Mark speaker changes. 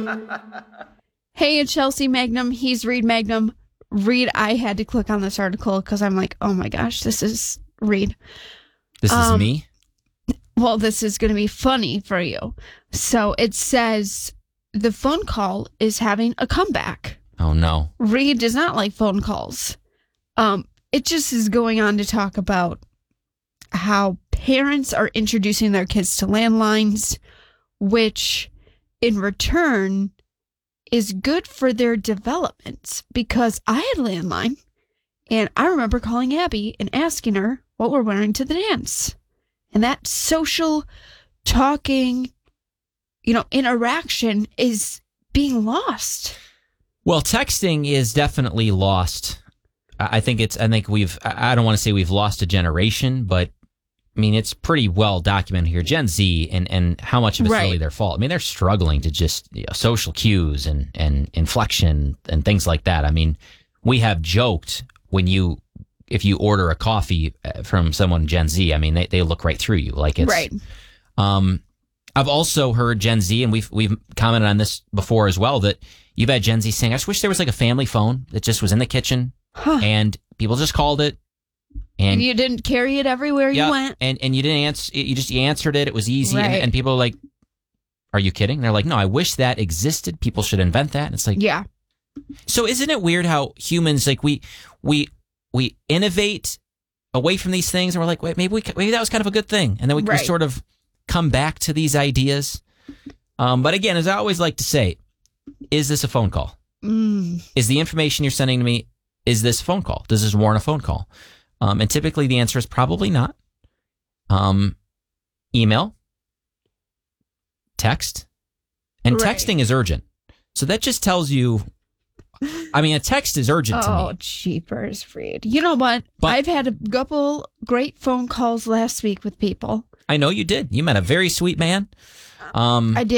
Speaker 1: Hey, it's Chelsea Magnum. He's Reed Magnum. Reed, I had to click on this article because I'm like, oh my gosh, this is Reed.
Speaker 2: This is me?
Speaker 1: Well, this is going to be funny for you. So it says the phone call is having a comeback.
Speaker 2: Oh, no.
Speaker 1: Reed does not like phone calls. It just is going on to talk about how parents are introducing their kids to landlines, which in return is good for their development, because I had a landline and I remember calling Abby and asking her what we're wearing to the dance. And that social talking, interaction is being lost.
Speaker 2: Well, texting is definitely lost. I don't want to say we've lost a generation, but I mean, it's pretty well documented here. Gen Z and how much of it's really their fault. I mean, they're struggling to just social cues and inflection and things like that. I mean, we have joked if you order a coffee from someone Gen Z, I mean, they look right through you. Like it's
Speaker 1: right.
Speaker 2: I've also heard Gen Z, and we've commented on this before as well, that you've had Gen Z saying, I just wish there was like a family phone that just was in the kitchen and people just called it. And
Speaker 1: you didn't carry it everywhere you went.
Speaker 2: And you didn't answer, you answered it. It was easy.
Speaker 1: Right.
Speaker 2: And people are like, are you kidding? They're like, no, I wish that existed. People should invent that. And it's like,
Speaker 1: yeah.
Speaker 2: So isn't it weird how humans, like we innovate away from these things and we're like, wait, maybe that was kind of a good thing. And then we sort of come back to these ideas. But again, as I always like to say, is this a phone call? Is the information you're sending to me, is this a phone call? Does this warrant a phone call? And typically the answer is probably not. Email, text, and texting is urgent. So that just tells you, I mean, a text is urgent to me.
Speaker 1: Oh, jeepers, Reed. You know what? I've had a couple great phone calls last week with people.
Speaker 2: I know you did. You met a very sweet man.
Speaker 1: I did.